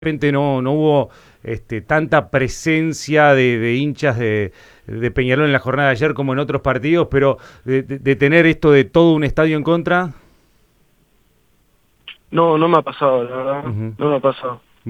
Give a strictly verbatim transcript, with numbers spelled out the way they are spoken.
repente no, no hubo este, tanta presencia de, de hinchas de, de Peñarol en la jornada de ayer como en otros partidos, pero de, de, de tener esto de todo un estadio en contra. No, no me ha pasado, la verdad, Uh-huh. no me ha pasado.